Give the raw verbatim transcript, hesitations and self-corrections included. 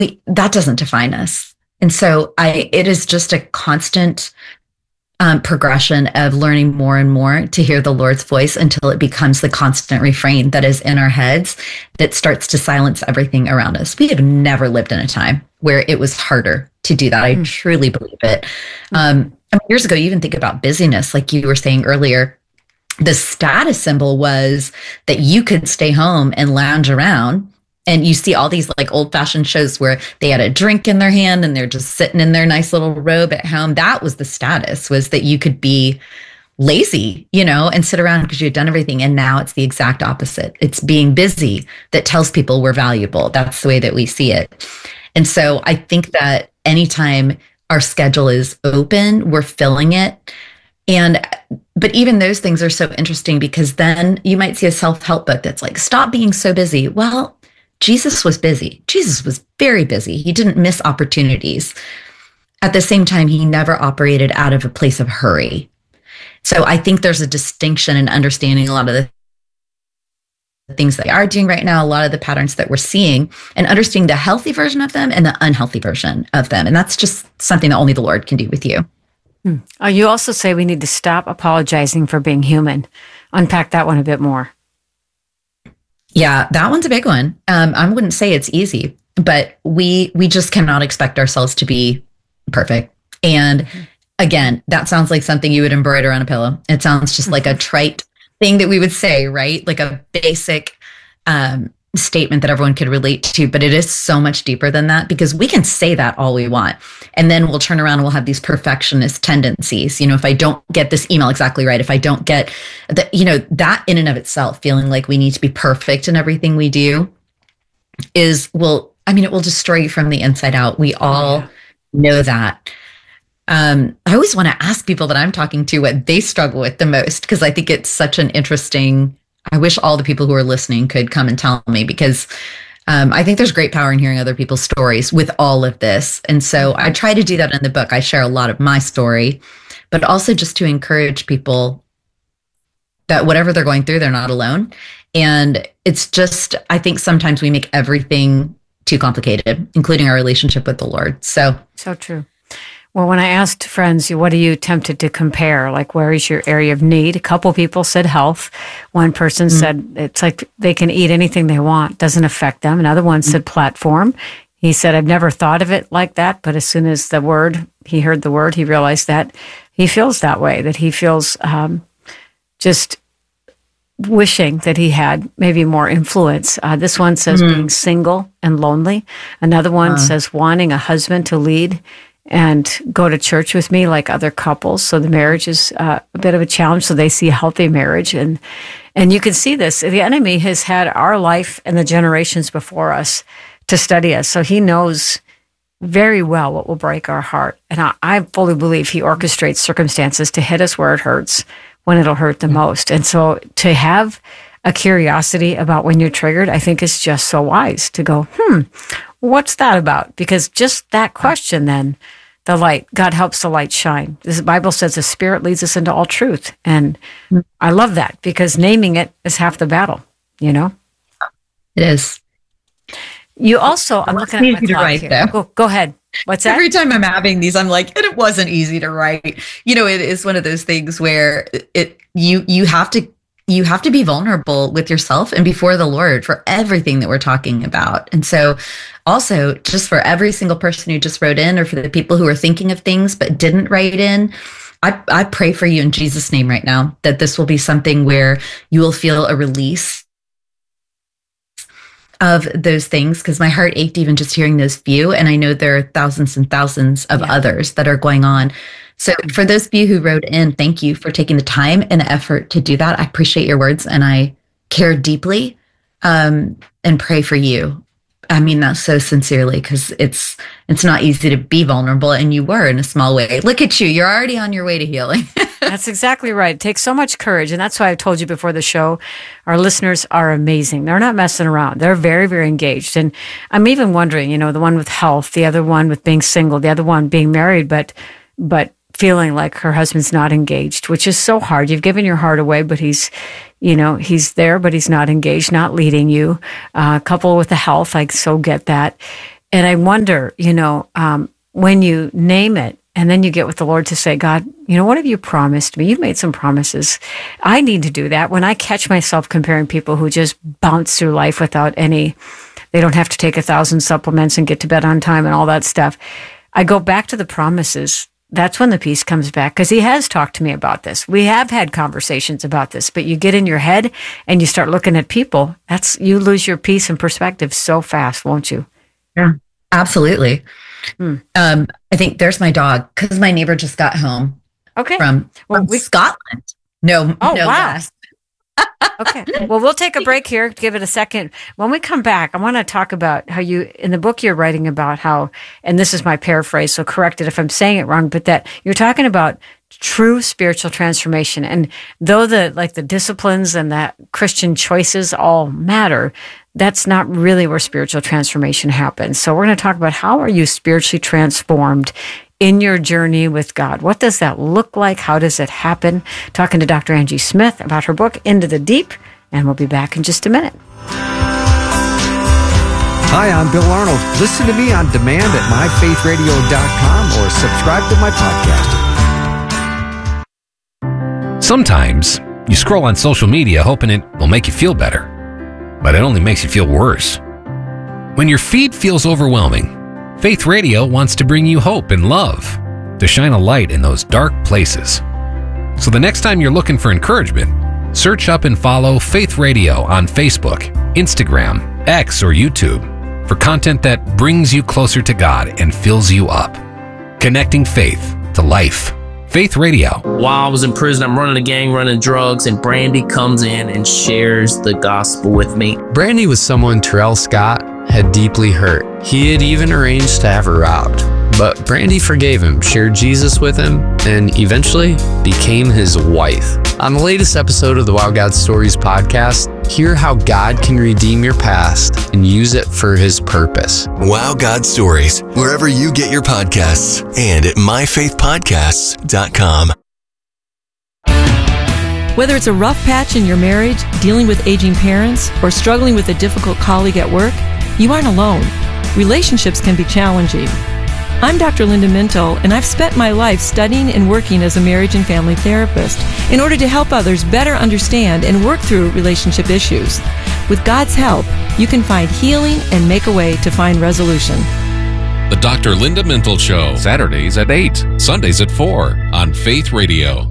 that doesn't define us. And so I, it is just a constant um, progression of learning more and more to hear the Lord's voice until it becomes the constant refrain that is in our heads that starts to silence everything around us. We have never lived in a time where it was harder to do that. I mm. truly believe it. Um, years ago, you even think about busyness, like you were saying earlier. The status symbol was that you could stay home and lounge around. And you see all these like old fashioned shows where they had a drink in their hand and they're just sitting in their nice little robe at home. That was the status, was that you could be lazy, you know, and sit around because you had done everything. And now it's the exact opposite. It's being busy that tells people we're valuable. That's the way that we see it. And so I think that anytime our schedule is open, we're filling it. And, but even those things are so interesting, because then you might see a self-help book that's like, stop being so busy. Well, Jesus was busy. Jesus was very busy. He didn't miss opportunities. At the same time, he never operated out of a place of hurry. So I think there's a distinction in understanding a lot of the things that we are doing right now, a lot of the patterns that we're seeing, and understanding the healthy version of them and the unhealthy version of them. And that's just something that only the Lord can do with you. Hmm. Uh, you also say we need to stop apologizing for being human. Unpack that one a bit more. Yeah, that one's a big one. Um, I wouldn't say it's easy, but we we just cannot expect ourselves to be perfect. And again, that sounds like something you would embroider on a pillow. It sounds just like a trite thing that we would say, right? Like a basic um, statement that everyone could relate to, but it is so much deeper than that, because we can say that all we want. And then we'll turn around and we'll have these perfectionist tendencies. You know, if I don't get this email exactly right, if I don't get that, you know, that in and of itself, feeling like we need to be perfect in everything we do is, will, I mean, it will destroy you from the inside out. We all yeah. know that. Um, I always want to ask people that I'm talking to what they struggle with the most, because I think it's such an interesting, I wish all the people who are listening could come and tell me, because um, I think there's great power in hearing other people's stories with all of this. And so I try to do that in the book. I share a lot of my story, but also just to encourage people that whatever they're going through, they're not alone. And it's just, I think sometimes we make everything too complicated, including our relationship with the Lord. So, so true. Well, when I asked friends, what are you tempted to compare? Like, where is your area of need? A couple people said health. One person mm-hmm. said it's like they can eat anything they want, doesn't affect them. Another one mm-hmm. said platform. He said, I've never thought of it like that, but as soon as the word, he heard the word, he realized that he feels that way, that he feels um, just wishing that he had maybe more influence. Uh, this one says mm-hmm. being single and lonely. Another one uh. says wanting a husband to lead and go to church with me like other couples. So the marriage is uh, a bit of a challenge. So they see a healthy marriage. And and you can see this. The enemy has had our life and the generations before us to study us. So he knows very well what will break our heart. And I, I fully believe he orchestrates circumstances to hit us where it hurts, when it'll hurt the most. And so to have a curiosity about when you're triggered, I think is just so wise to go, hmm, what's that about? Because just that question, then the light, God helps the light shine. The Bible says the Spirit leads us into all truth. And I love that, because naming it is half the battle, you know? It is. You also, I'm looking at my clock write, here. Go, go ahead. What's that? Every time I'm having these, I'm like, and it wasn't easy to write. You know, it is one of those things where it you you have to you have to be vulnerable with yourself and before the Lord for everything that we're talking about. And so also, just for every single person who just wrote in, or for the people who are thinking of things but didn't write in, I, I pray for you in Jesus' name right now that this will be something where you will feel a release of those things, because my heart ached even just hearing those few. And I know there are thousands and thousands of yeah. others that are going on. So for those of you who wrote in, thank you for taking the time and the effort to do that. I appreciate your words, and I care deeply um, and pray for you. I mean that so sincerely, because it's it's not easy to be vulnerable, and you were in a small way. Look at you. You're already on your way to healing. That's exactly right. It takes so much courage. And that's why I told you before the show, our listeners are amazing. They're not messing around. They're very, very engaged. And I'm even wondering, you know, the one with health, the other one with being single, the other one being married, but but feeling like her husband's not engaged, which is so hard. You've given your heart away, but he's, you know, he's there, but he's not engaged, not leading you. Uh, a couple with the health, I so get that. And I wonder, you know, um, when you name it and then you get with the Lord to say, God, you know, what have you promised me? You've made some promises. I need to do that. When I catch myself comparing people who just bounce through life without any, they don't have to take a thousand supplements and get to bed on time and all that stuff. I go back to the promises. That's when the peace comes back, because he has talked to me about this. We have had conversations about this, but you get in your head and you start looking at people. That's, you lose your peace and perspective so fast, won't you? Yeah, absolutely. Hmm. Um, I think there's my dog, because my neighbor just got home Okay. from, Well, from we- Scotland. No, Oh, no wow. less. Okay. Well, we'll take a break here. Give it a second. When we come back, I want to talk about how you, in the book, you're writing about how, and this is my paraphrase, so correct it if I'm saying it wrong, but that you're talking about true spiritual transformation. And though the, like the disciplines and that Christian choices all matter, that's not really where spiritual transformation happens. So we're going to talk about how are you spiritually transformed in your journey with God? What does that look like? How does it happen? Talking to Doctor Angie Smith about her book, Into the Deep, and we'll be back in just a minute. Hi, I'm Bill Arnold. Listen to me on demand at my faith radio dot com or subscribe to my podcast. Sometimes you scroll on social media hoping it will make you feel better, but it only makes you feel worse. When your feed feels overwhelming, Faith Radio wants to bring you hope and love, to shine a light in those dark places. So the next time you're looking for encouragement, search up and follow Faith Radio on Facebook, Instagram, X, or YouTube for content that brings you closer to God and fills you up. Connecting faith to life. Faith Radio. While I was in prison, I'm running a gang, running drugs, and Brandy comes in and shares the gospel with me. Brandy was someone Terrell Scott had deeply hurt. He had even arranged to have her robbed. But Brandy forgave him, shared Jesus with him, and eventually became his wife. On the latest episode of the Wow God Stories podcast, hear how God can redeem your past and use it for his purpose. Wow God Stories, wherever you get your podcasts, and at my faith podcasts dot com. Whether it's a rough patch in your marriage, dealing with aging parents, or struggling with a difficult colleague at work, you aren't alone. Relationships can be challenging. I'm Doctor Linda Mintle, and I've spent my life studying and working as a marriage and family therapist in order to help others better understand and work through relationship issues. With God's help, you can find healing and make a way to find resolution. The Doctor Linda Mintle Show, Saturdays at eight, Sundays at four on Faith Radio.